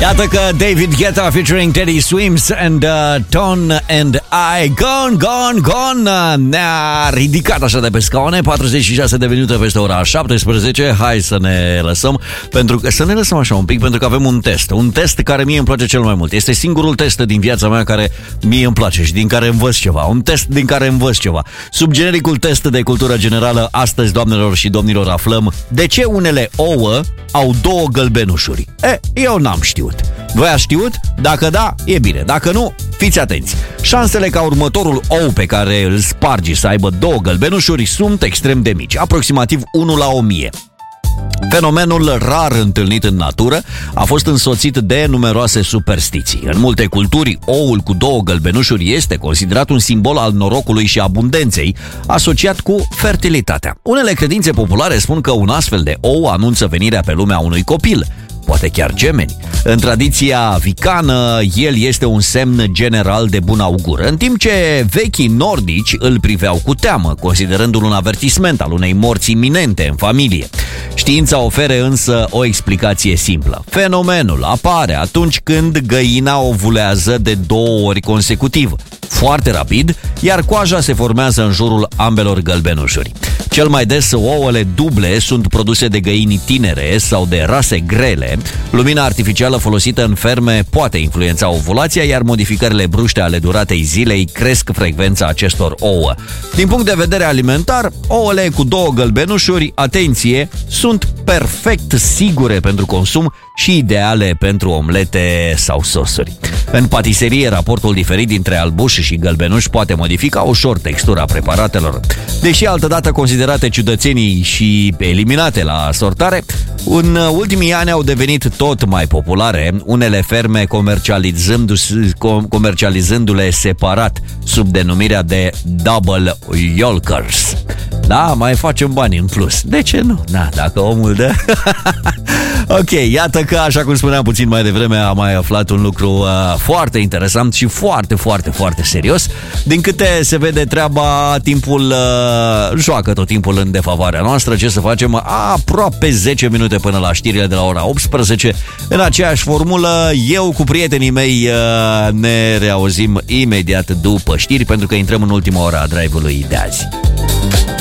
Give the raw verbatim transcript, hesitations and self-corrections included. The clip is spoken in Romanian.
Iată că David Guetta featuring Teddy Swims and uh, Ton and I Gone, gone, gone ne-a ridicat așa de pe scaune. Patruzeci și șase de minute peste ora șaptesprezece. Hai să ne lăsăm pentru că, Să ne lăsăm așa un pic pentru că avem un test. Un test care mie îmi place cel mai mult. Este singurul test din viața mea care mie îmi place și din care învăț ceva. Un test din care învăț ceva. Sub genericul test de cultură generală, astăzi, doamnelor și domnilor, aflăm de ce unele ouă au două gălbenușuri. E, eu n-am știut. Voi ați știut? Dacă da, e bine. Dacă nu, fiți atenți. Șansele ca următorul ou pe care îl spargi să aibă două gălbenușuri sunt extrem de mici, aproximativ unu la o mie. Fenomenul rar întâlnit în natură a fost însoțit de numeroase superstiții. În multe culturi, oul cu două gălbenușuri este considerat un simbol al norocului și abundenței, asociat cu fertilitatea. Unele credințe populare spun că un astfel de ou anunță venirea pe lumea unui copil, poate chiar gemeni. În tradiția vicană, el este un semn general de bun augur, în timp ce vechii nordici îl priveau cu teamă, considerându-l un avertisment al unei morți iminente în familie. Știința oferă însă o explicație simplă. Fenomenul apare atunci când găina ovulează de două ori consecutiv, foarte rapid, iar coaja se formează în jurul ambelor gălbenușuri. Cel mai des, ouăle duble sunt produse de găini tinere sau de rase grele. Lumina artificială folosită în ferme poate influența ovulația, iar modificările bruște ale duratei zilei cresc frecvența acestor ouă. Din punct de vedere alimentar, ouăle cu două gălbenușuri, atenție, sunt perfect sigure pentru consum și ideale pentru omlete sau sosuri. În patiserie, raportul diferit dintre albuș și gălbenuș poate modifica ușor textura preparatelor. Deși altădată considerate ciudățenii și eliminate la sortare, în ultimii ani au devenit tot mai populare, unele ferme comercializându-le separat sub denumirea de Double Yolkers. Da, mai facem bani în plus. De ce nu? Da, dacă omul dă... Ok, iată că, așa cum spuneam puțin mai devreme, am mai aflat un lucru uh, foarte interesant și foarte, foarte, foarte serios. Din câte se vede treaba, timpul uh, joacă tot timpul în defavoarea noastră. Ce să facem? Aproape zece minute până la știrile de la ora optsprezece. În aceeași formulă, eu cu prietenii mei uh, ne reauzim imediat după știri, pentru că intrăm în ultima ora a drive-ului de azi.